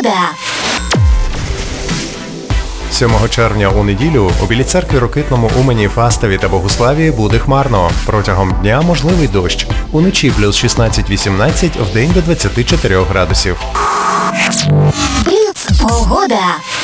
Погода. 7 червня у неділю у Білій Церкві, Рокитному, Умані, Фастові та Богуславії буде хмарно. Протягом дня можливий дощ. Уночі плюс 16-18, вдень до 24 градусів. Бліц. Погода.